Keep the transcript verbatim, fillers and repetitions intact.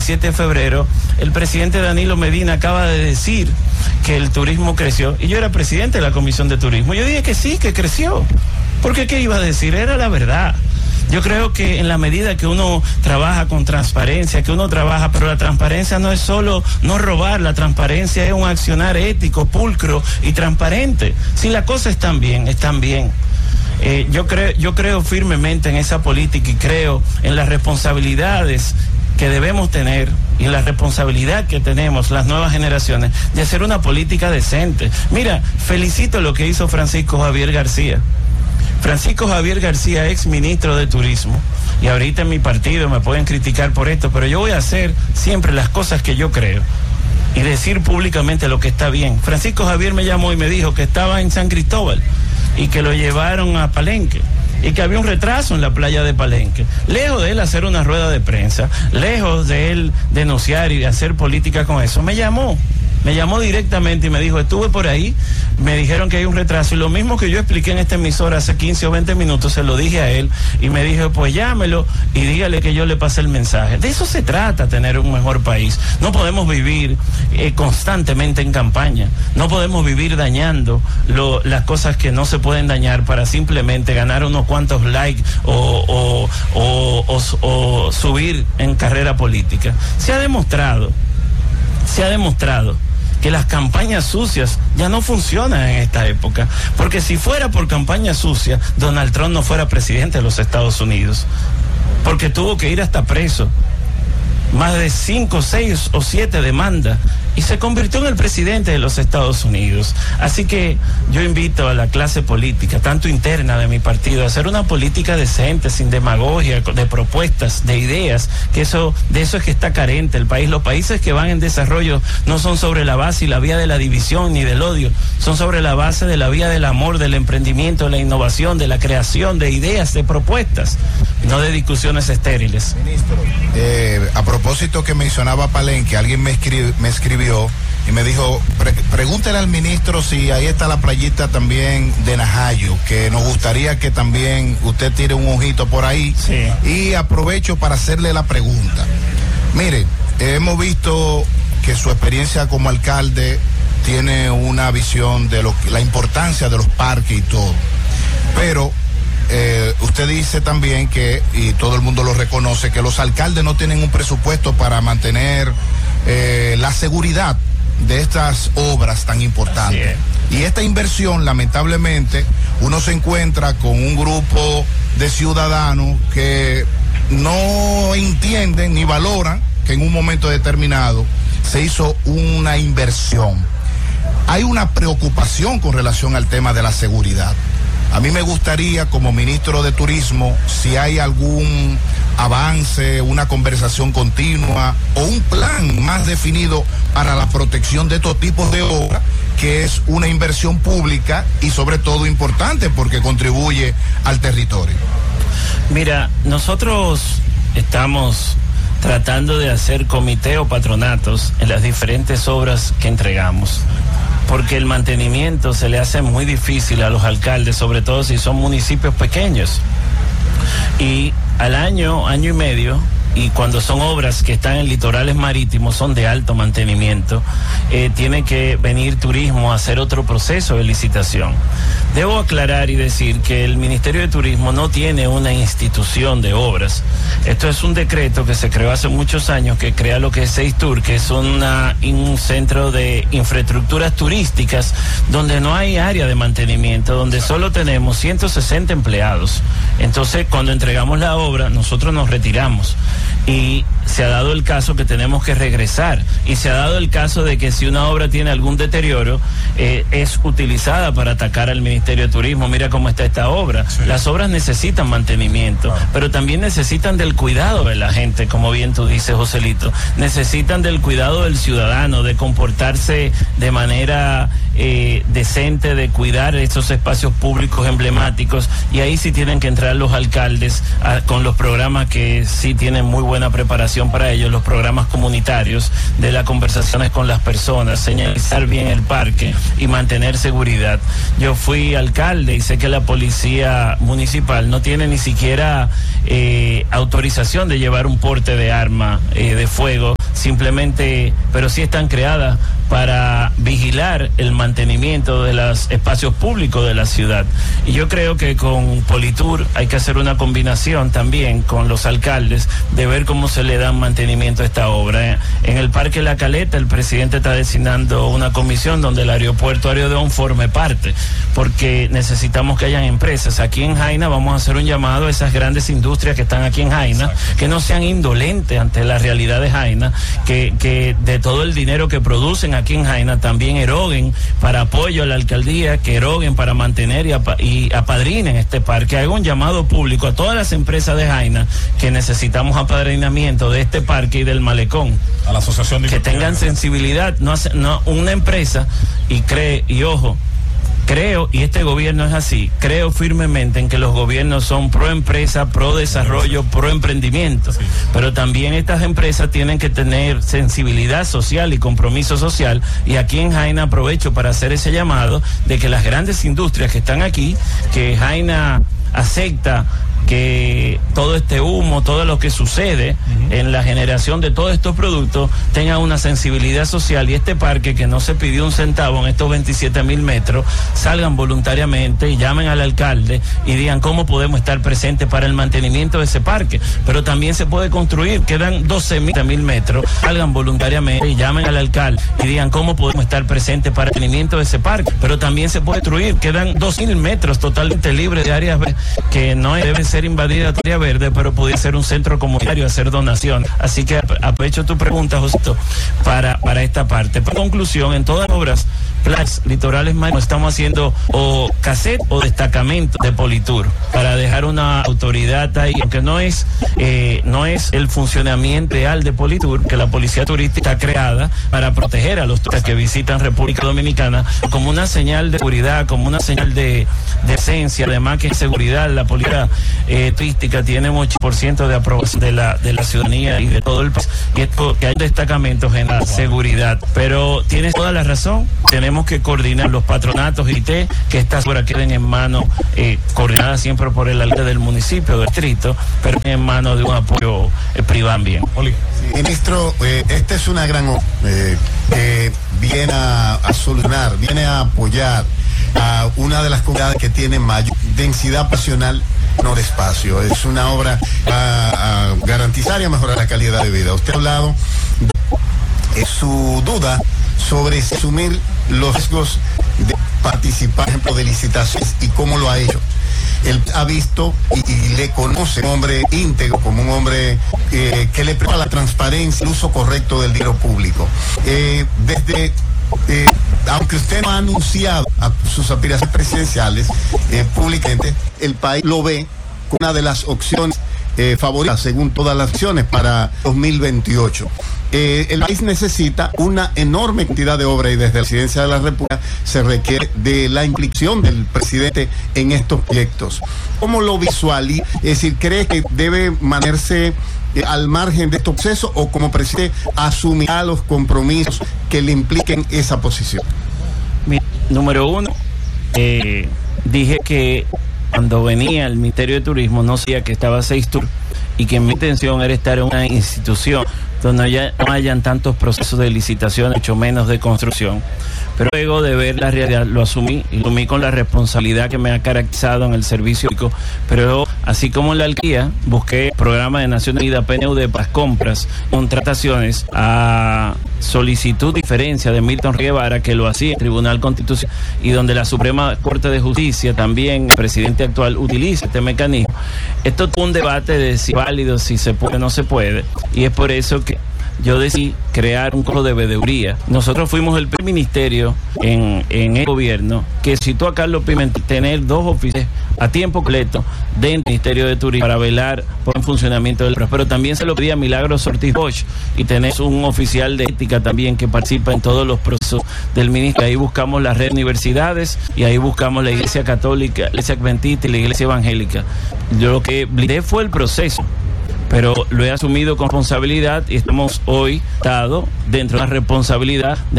veintisiete de febrero, el presidente Danilo Medina acaba de decir que el turismo creció, y yo era presidente de la Comisión de Turismo. Yo dije que sí, que creció, porque ¿qué iba a decir? Era la verdad. Yo creo que en la medida que uno trabaja con transparencia, que uno trabaja, pero la transparencia no es solo no robar, la transparencia es un accionar ético, pulcro y transparente. Si las cosas están bien, están bien. Eh, yo creo, yo creo firmemente en esa política y creo en las responsabilidades que debemos tener y la responsabilidad que tenemos las nuevas generaciones de hacer una política decente. Mira, felicito lo que hizo Francisco Javier García. Francisco Javier García, ex ministro de Turismo, y ahorita en mi partido me pueden criticar por esto, pero yo voy a hacer siempre las cosas que yo creo y decir públicamente lo que está bien. Francisco Javier me llamó y me dijo que estaba en San Cristóbal y que lo llevaron a Palenque y que había un retraso en la playa de Palenque. Lejos de él hacer una rueda de prensa, lejos de él denunciar y hacer política con eso, me llamó. Me llamó directamente y me dijo, estuve por ahí, me dijeron que hay un retraso, y lo mismo que yo expliqué en esta emisora hace quince o veinte minutos, se lo dije a él, y me dijo, pues llámelo y dígale que yo le pasé el mensaje. De eso se trata, tener un mejor país. No podemos vivir eh, constantemente en campaña, no podemos vivir dañando lo, las cosas que no se pueden dañar para simplemente ganar unos cuantos likes o, o, o, o, o subir en carrera política. Se ha demostrado, se ha demostrado que las campañas sucias ya no funcionan en esta época, porque si fuera por campaña sucia, Donald Trump no fuera presidente de los Estados Unidos, porque tuvo que ir hasta preso, más de cinco, seis o siete demandas, y se convirtió en el presidente de los Estados Unidos. Así que yo invito a la clase política, tanto interna de mi partido, a hacer una política decente, sin demagogia, de propuestas, de ideas, que eso, de eso es que está carente el país. Los países que van en desarrollo no son sobre la base y la vía de la división ni del odio, son sobre la base de la vía del amor, del emprendimiento, de la innovación, de la creación de ideas, de propuestas, no de discusiones estériles. Ministro, eh, a propósito que mencionaba Palenque, alguien me, escri me escribió y me dijo, pre pregúntele al ministro si ahí está la playita también de Najayo, que nos gustaría que también usted tire un ojito por ahí. Sí. Y aprovecho para hacerle la pregunta. Mire, hemos visto que su experiencia como alcalde tiene una visión de lo que, la importancia de los parques y todo, pero eh, usted dice también que, y todo el mundo lo reconoce, que los alcaldes no tienen un presupuesto para mantener eh, la seguridad de estas obras tan importantes. Y esta inversión, lamentablemente, uno se encuentra con un grupo de ciudadanos que no entienden ni valoran que en un momento determinado se hizo una inversión. Hay una preocupación con relación al tema de la seguridad. A mí me gustaría, como ministro de Turismo, si hay algún avance, una conversación continua o un plan más definido para la protección de estos tipos de obras, que es una inversión pública y sobre todo importante porque contribuye al territorio. Mira, nosotros estamos tratando de hacer comité o patronatos en las diferentes obras que entregamos, porque el mantenimiento se le hace muy difícil a los alcaldes, sobre todo si son municipios pequeños. Y al año, año y medio, y cuando son obras que están en litorales marítimos, son de alto mantenimiento, eh, tiene que venir turismo a hacer otro proceso de licitación. Debo aclarar y decir que el Ministerio de Turismo no tiene una institución de obras. Esto es un decreto que se creó hace muchos años, que crea lo que es Seistur, que es una, un centro de infraestructuras turísticas donde no hay área de mantenimiento, donde solo tenemos ciento sesenta empleados. Entonces, cuando entregamos la obra, nosotros nos retiramos. Y se ha dado el caso que tenemos que regresar, y se ha dado el caso de que si una obra tiene algún deterioro, eh, es utilizada para atacar al Ministerio de Turismo. Mira cómo está esta obra. Sí. Las obras necesitan mantenimiento, ah. pero también necesitan del cuidado de la gente, como bien tú dices, Joselito. Necesitan del cuidado del ciudadano, de comportarse de manera eh, decente, de cuidar esos espacios públicos emblemáticos, y ahí sí tienen que entrar los alcaldes a, con los programas que sí tienen muy buena preparación preocupación para ellos los programas comunitarios de las conversaciones con las personas, señalizar bien el parque y mantener seguridad. Yo fui alcalde y sé que la policía municipal no tiene ni siquiera eh, autorización de llevar un porte de arma eh, de fuego, simplemente, pero sí están creadas para vigilar el mantenimiento de los espacios públicos de la ciudad. Y yo creo que con Politur hay que hacer una combinación también con los alcaldes de ver cómo se le da mantenimiento a esta obra. En el Parque La Caleta el presidente está designando una comisión donde el aeropuerto Aerodón forme parte, porque necesitamos que hayan empresas. Aquí en Jaina vamos a hacer un llamado a esas grandes industrias que están aquí en Jaina, que no sean indolentes ante la realidad de Jaina, que, que de todo el dinero que producen aquí en Jaina también eroguen para apoyo a la alcaldía, que eroguen para mantener y, apa y apadrinen este parque. Hago un llamado público a todas las empresas de Jaina que necesitamos apadrinamiento de este parque y del malecón, a la asociación de que tengan sensibilidad, no, hace, no una empresa y cree, y ojo, creo, y este gobierno es así, creo firmemente en que los gobiernos son pro empresa, pro desarrollo, pro emprendimiento, sí. Pero también estas empresas tienen que tener sensibilidad social y compromiso social, y aquí en Jaina aprovecho para hacer ese llamado de que las grandes industrias que están aquí, que Jaina acepta que todo este humo, todo lo que sucede uh-huh. en la generación de todos estos productos tenga una sensibilidad social, y este parque que no se pidió un centavo en estos veintisiete mil metros, salgan voluntariamente y llamen al alcalde y digan cómo podemos estar presentes para el mantenimiento de ese parque. Pero también se puede construir, quedan doce mil metros, salgan voluntariamente y llamen al alcalde y digan cómo podemos estar presentes para el mantenimiento de ese parque. Pero también se puede construir, quedan dos mil metros totalmente libres de áreas que no deben ser invadida área verde, pero podría ser un centro comunitario, hacer donación. Así que aprovecho tu pregunta, Josito, para, para esta parte. Por conclusión, en todas las obras, playas, litorales marinos, estamos haciendo o cassette o destacamento de Politur para dejar una autoridad ahí, aunque no es eh, no es el funcionamiento real de Politur, que la policía turística está creada para proteger a los turistas que visitan República Dominicana, como una señal de seguridad, como una señal de, de esencia. Además que en seguridad la policía eh, turística tiene un ocho por ciento de aprobación de la, de la ciudadanía y de todo el país, y esto que hay destacamentos genera seguridad. Pero tienes toda la razón, tenemos que coordinar los patronatos y T, que estas obras queden en manos, eh, coordinadas siempre por el alcalde del municipio, del distrito, pero en manos de un apoyo eh, privado bien. Ministro, eh, esta es una gran obra eh, que viene a, a solucionar, viene a apoyar a una de las comunidades que tiene mayor densidad poblacional menor espacio. Es una obra a, a garantizar y a mejorar la calidad de vida. Usted ha hablado de su duda sobre asumir los riesgos de participar, por ejemplo, de licitaciones y cómo lo ha hecho. Él ha visto y, y le conoce como un hombre íntegro, como un hombre eh, que le preocupa la transparencia, el uso correcto del dinero público. Eh, desde Eh, aunque usted no ha anunciado a sus aspiraciones presidenciales eh, públicamente, el país lo ve como una de las opciones eh, favoritas según todas las opciones para dos mil veintiocho. Eh, el país necesita una enorme cantidad de obras y desde la presidencia de la República se requiere de la implicación del presidente en estos proyectos. ¿Cómo lo visualiza? Es decir, ¿cree que debe mantenerse eh, al margen de estos procesos o como presidente asumirá los compromisos que le impliquen esa posición? Mi, número uno, eh, dije que cuando venía el Ministerio de Turismo no sabía que estaba seis tours y que mi intención era estar en una institución donde haya, no hayan tantos procesos de licitación, mucho menos de construcción. Pero luego de ver la realidad lo asumí, y lo asumí con la responsabilidad que me ha caracterizado en el servicio público. Pero así como en la alcaldía, busqué el programa de Naciones Unidas, P N U D, para las compras, contrataciones, a solicitud de diferencia de Milton Guevara, que lo hacía en el Tribunal Constitucional, y donde la Suprema Corte de Justicia, también el presidente actual, utiliza este mecanismo. Esto es un debate de si es válido, si se puede o no se puede, y es por eso que yo decidí crear un código de veeduría. Nosotros fuimos el primer ministerio en, en el gobierno que citó a Carlos Pimentel tener dos oficiales a tiempo completo dentro del Ministerio de Turismo para velar por el funcionamiento del pero también se lo pedí a Milagros Ortiz Bosch, y tenés un oficial de ética también que participa en todos los procesos del ministerio. Ahí buscamos la red de universidades y ahí buscamos la Iglesia Católica, la Iglesia Adventista y la Iglesia Evangélica. Yo lo que blindé fue el proceso, pero lo he asumido con responsabilidad y estamos hoy dado dentro de la responsabilidad de